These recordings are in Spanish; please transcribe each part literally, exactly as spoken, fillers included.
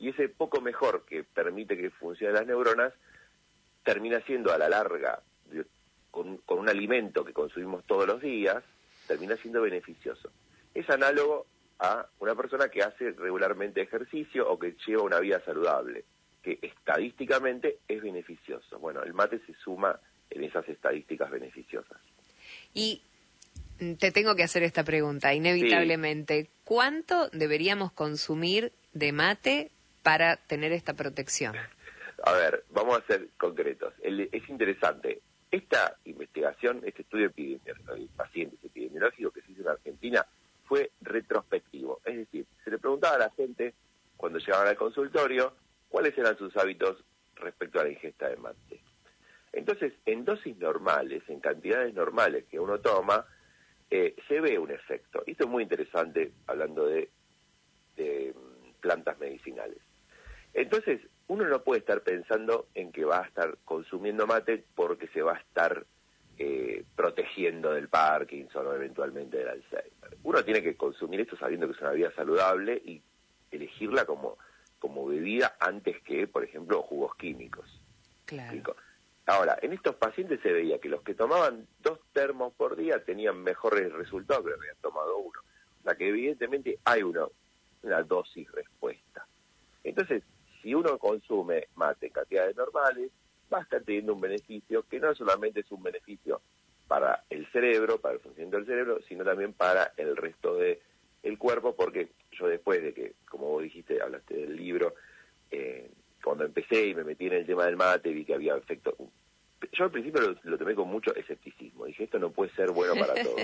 y ese poco mejor que permite que funcionen las neuronas termina siendo a la larga, con, con un alimento que consumimos todos los días, termina siendo beneficioso. Es análogo a una persona que hace regularmente ejercicio o que lleva una vida saludable, que estadísticamente es beneficioso. Bueno, el mate se suma en esas estadísticas beneficiosas. Y te tengo que hacer esta pregunta, inevitablemente. Sí. ¿Cuánto deberíamos consumir de mate para tener esta protección? A ver, vamos a ser concretos. El, es interesante. Esta investigación, este estudio epidemiológico, de pacientes epidemiológicos que se hizo en Argentina, fue retrospectivo. Es decir, se le preguntaba a la gente, cuando llegaban al consultorio, cuáles eran sus hábitos respecto a la ingesta de mate. Entonces, en dosis normales, en cantidades normales que uno toma, eh, se ve un efecto. Esto es muy interesante hablando de, de plantas medicinales. Entonces, uno no puede estar pensando en que va a estar consumiendo mate porque se va a estar eh, protegiendo del Parkinson o eventualmente del Alzheimer. Uno tiene que consumir esto sabiendo que es una vida saludable y elegirla como, como bebida antes que, por ejemplo, jugos químicos. Claro. Ahora, en estos pacientes se veía que los que tomaban dos termos por día tenían mejores resultados que los que habían tomado uno. O sea que evidentemente hay uno, una dosis respuesta. Entonces, si uno consume mate en cantidades normales, va a estar teniendo un beneficio que no solamente es un beneficio para el cerebro, para el funcionamiento del cerebro, sino también para el resto de el cuerpo, porque yo después de que, como vos dijiste, hablaste del libro, eh, cuando empecé y me metí en el tema del mate, vi que había efectos. Yo al principio lo, lo tomé con mucho escepticismo. Dije, esto no puede ser bueno para todos.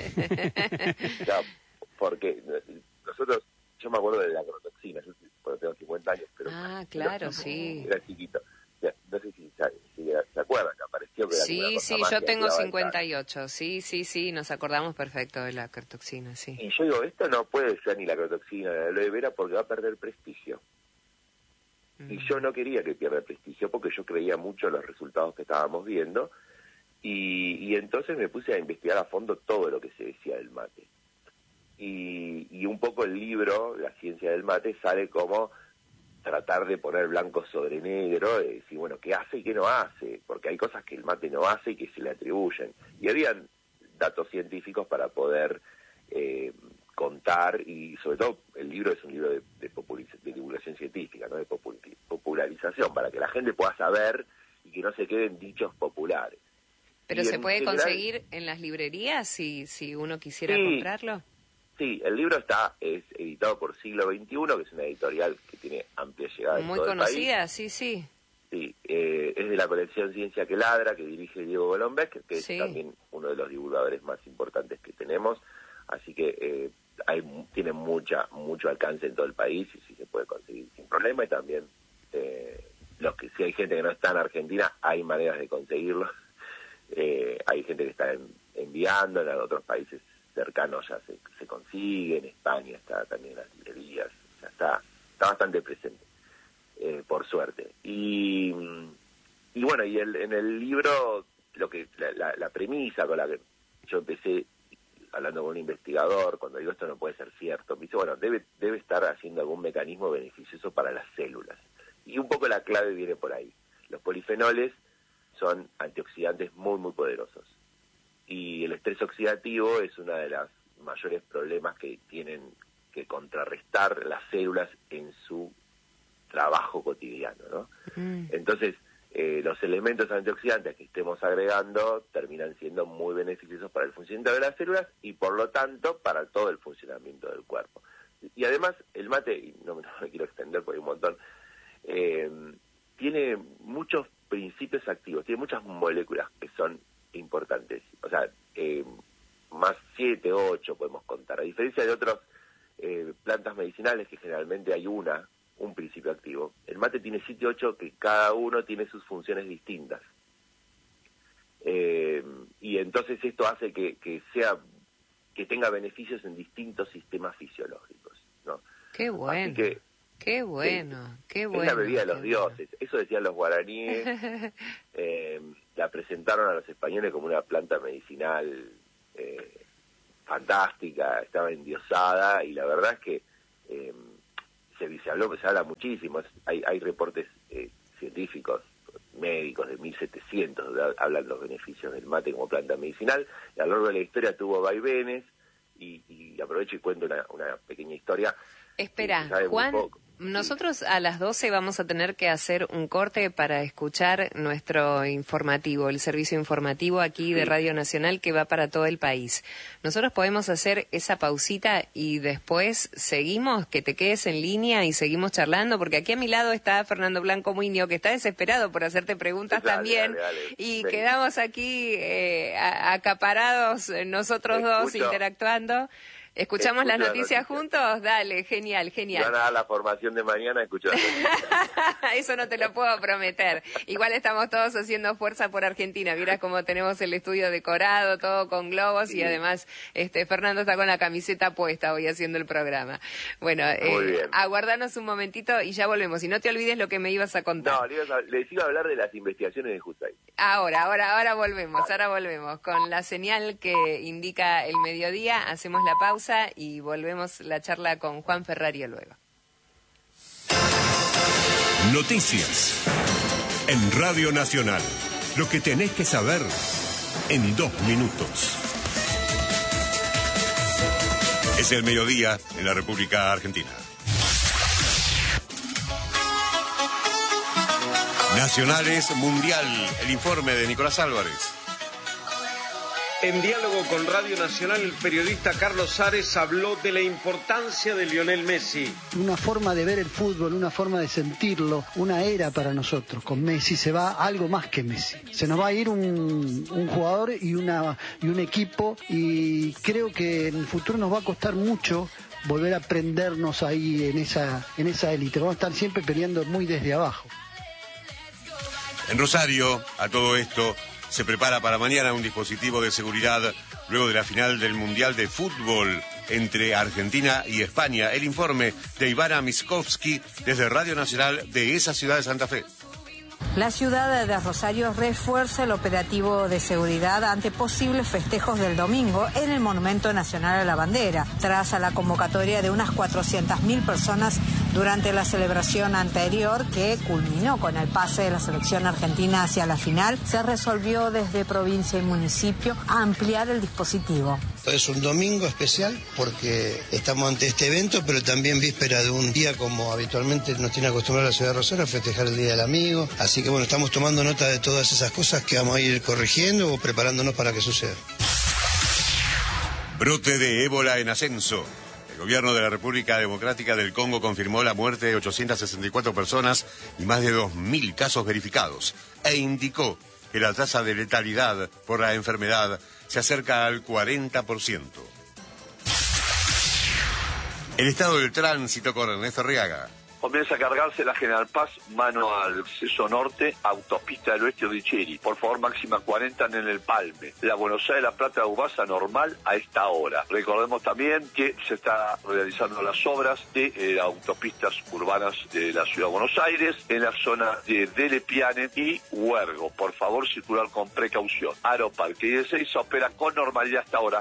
O sea, porque nosotros, yo me acuerdo de la agrotoxina, yo cuando tengo cincuenta años, pero... Ah, claro, era, sí. Era chiquito. No sé si, si se acuerdan, que apareció... Que sí, sí, yo tengo cincuenta y ocho. Sí, sí, sí, nos acordamos perfecto de la agrotoxina, sí. Y yo digo, esto no puede ser ni la agrotoxina ni la aloe vera porque va a perder prestigio. Y yo no quería que pierda prestigio porque yo creía mucho en los resultados que estábamos viendo y, y entonces me puse a investigar a fondo todo lo que se decía del mate. Y, y un poco el libro, La ciencia del mate, sale como tratar de poner blanco sobre negro, de decir, bueno, ¿qué hace y qué no hace? Porque hay cosas que el mate no hace y que se le atribuyen. Y habían datos científicos para poder... Eh, contar, y sobre todo el libro es un libro de, de, populiz- de divulgación científica, no de popul- popularización, para que la gente pueda saber y que no se queden dichos populares. ¿Pero y se en puede general, conseguir en las librerías si, si uno quisiera sí, comprarlo? Sí, el libro está es editado por Siglo veintiuno, que es una editorial que tiene amplia llegada en Muy todo conocida, el país. sí, sí. Sí, eh, es de la colección Ciencia que Ladra, que dirige Diego Golombek, que sí. es también uno de los divulgadores más importantes que tenemos, así que eh, hay, tiene mucha mucho alcance en todo el país y sí se puede conseguir sin problema. Y también eh, los que si hay gente que no está en Argentina, hay maneras de conseguirlo. Eh, hay gente que está en, enviando en otros países cercanos, ya se, se consigue. En España está también en las librerías, ya está está bastante presente, eh, por suerte. Y y bueno, y el, en el libro lo que la, la, la premisa con la que yo empecé hablando con un investigador, cuando digo esto no puede ser cierto, me dice, bueno, debe, debe estar haciendo algún mecanismo beneficioso para las células. Y un poco la clave viene por ahí. Los polifenoles son antioxidantes muy, muy poderosos. Y el estrés oxidativo es uno de los mayores problemas que tienen que contrarrestar las células en su trabajo cotidiano, ¿no? Mm. Entonces, Eh, los elementos antioxidantes que estemos agregando terminan siendo muy beneficiosos para el funcionamiento de las células y por lo tanto para todo el funcionamiento del cuerpo. Y además el mate, y no, no me quiero extender porque hay un montón, eh, tiene muchos principios activos, tiene muchas moléculas que son importantes, o sea, eh, más siete, ocho podemos contar, a diferencia de otras eh, plantas medicinales que generalmente hay una, un principio activo. El mate tiene siete, ocho que cada uno tiene sus funciones distintas. Eh, y entonces esto hace que, que sea que tenga beneficios en distintos sistemas fisiológicos, ¿no? Qué bueno. Así que, qué bueno, sí, qué bueno. Es la bebida de los dioses. Bueno. Eso decían los guaraníes. eh, la presentaron a los españoles como una planta medicinal eh, fantástica, estaba endiosada y la verdad es que eh, se, se habló, se habla muchísimo, hay, hay reportes eh, científicos, médicos de mil setecientos, hablan los beneficios del mate como planta medicinal, y a lo largo de la historia tuvo vaivenes, y, y aprovecho y cuento una, una pequeña historia. Espera, Juan, nosotros a las doce vamos a tener que hacer un corte para escuchar nuestro informativo, el servicio informativo aquí de Radio Nacional que va para todo el país. Nosotros podemos hacer esa pausita y después seguimos, que te quedes en línea y seguimos charlando, porque aquí a mi lado está Fernando Blanco Muñoz, que está desesperado por hacerte preguntas dale, también, dale, dale. y Ven. quedamos aquí eh, acaparados nosotros dos interactuando. ¿Escuchamos Escucho las noticias noticia. juntos? Dale, genial, genial. Van a dar la formación de mañana, escucho las noticias. Eso no te lo puedo prometer. Igual estamos todos haciendo fuerza por Argentina. Vieras cómo tenemos el estudio decorado, todo con globos, sí. y además este Fernando está con la camiseta puesta hoy haciendo el programa. Bueno, eh, aguardanos un momentito y ya volvemos. Y no te olvides lo que me ibas a contar. No, les, a, les iba a hablar de las investigaciones de Jusay. Ahora, ahora, ahora volvemos, ahora volvemos. Con la señal que indica el mediodía, hacemos la pausa y volvemos la charla con Juan Ferrario luego. Noticias en Radio Nacional. Lo que tenés que saber en dos minutos. Es el mediodía en la República Argentina. Nacionales Mundial, el informe de Nicolás Álvarez. En diálogo con Radio Nacional, el periodista Carlos Ares habló de la importancia de Lionel Messi. Una forma de ver el fútbol, una forma de sentirlo, una era para nosotros. Con Messi se va algo más que Messi. Se nos va a ir un, un jugador y, una, y un equipo, y creo que en el futuro nos va a costar mucho volver a prendernos ahí en esa, en esa élite. Vamos a estar siempre peleando muy desde abajo. En Rosario, a todo esto, se prepara para mañana un dispositivo de seguridad luego de la final del Mundial de Fútbol entre Argentina y España. El informe de Ivana Miskovsky desde Radio Nacional de esa ciudad de Santa Fe. La ciudad de Rosario refuerza el operativo de seguridad ante posibles festejos del domingo en el Monumento Nacional a la Bandera, tras a la convocatoria de unas cuatrocientas mil personas durante la celebración anterior que culminó con el pase de la selección argentina hacia la final. Se resolvió desde provincia y municipio ampliar el dispositivo. Es un domingo especial porque estamos ante este evento, pero también víspera de un día como habitualmente nos tiene acostumbrada la ciudad de Rosario a festejar el Día del Amigo. Así que bueno, estamos tomando nota de todas esas cosas que vamos a ir corrigiendo o preparándonos para que suceda. Brote de ébola en ascenso. El gobierno de la República Democrática del Congo confirmó la muerte de ochocientas sesenta y cuatro personas y más de dos mil casos verificados, e indicó que la tasa de letalidad por la enfermedad se acerca al cuarenta por ciento. El estado del tránsito con Ernesto Arriaga. Comienza a cargarse la General Paz, mano al acceso norte, autopista del oeste Odiceri. Por favor, máxima cuarenta en el Palme. La Buenos Aires, La Plata, Ubasa, normal a esta hora. Recordemos también que se está realizando las obras de eh, autopistas urbanas de la Ciudad de Buenos Aires, en la zona de Delepiane y Huergo. Por favor, circular con precaución. Aeroparque y Ezeiza opera con normalidad hasta ahora.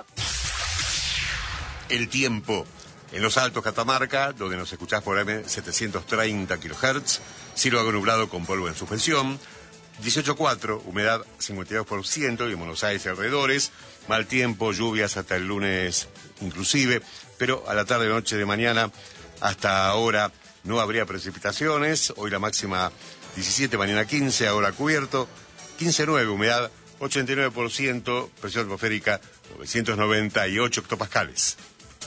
El tiempo. En los Altos Catamarca, donde nos escuchás por M setecientos treinta kilohertz, cielo algo nublado con polvo en suspensión, dieciocho coma cuatro, humedad cincuenta y dos por ciento, y en Buenos Aires y alrededores, mal tiempo, lluvias hasta el lunes inclusive, pero a la tarde, noche de mañana, hasta ahora no habría precipitaciones, hoy la máxima diecisiete, mañana quince, ahora cubierto, quince coma nueve, humedad ochenta y nueve por ciento, presión atmosférica novecientos noventa y ocho hectopascales.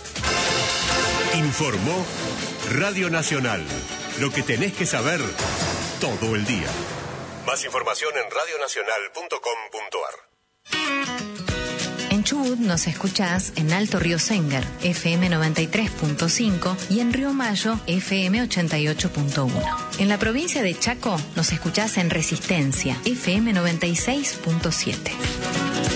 Informó Radio Nacional. Lo que tenés que saber todo el día. Más información en radio nacional punto com punto a r. En Chubut nos escuchás en Alto Río Sengar, F M noventa y tres punto cinco, y en Río Mayo, F M ochenta y ocho punto uno. En la provincia de Chaco nos escuchás en Resistencia, F M noventa y seis punto siete.